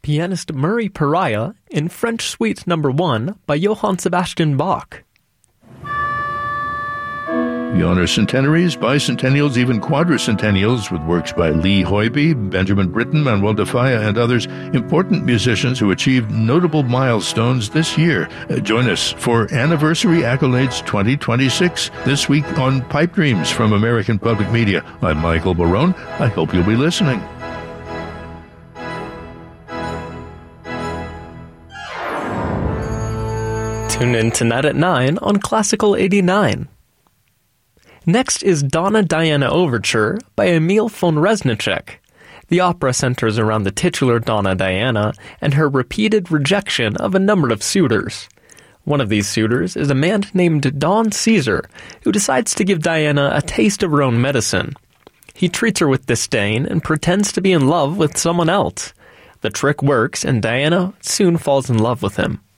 Pianist Murray Pariah in French Suite No. 1 by Johann Sebastian Bach. We honor centenaries, bicentennials, even quadricentennials with works by Lee Hoybe, Benjamin Britten, Manuel de Falla, and others, important musicians who achieved notable milestones this year. Join us for Anniversary Accolades 2026 this week on Pipe Dreams from American Public Media. I'm Michael Barone. I hope you'll be listening. Tune in tonight at 9 on Classical 89. Next is Donna Diana Overture by Emil von Reznicek. The opera centers around the titular Donna Diana and her repeated rejection of a number of suitors. One of these suitors is a man named Don Caesar, who decides to give Diana a taste of her own medicine. He treats her with disdain and pretends to be in love with someone else. The trick works, and Diana soon falls in love with him.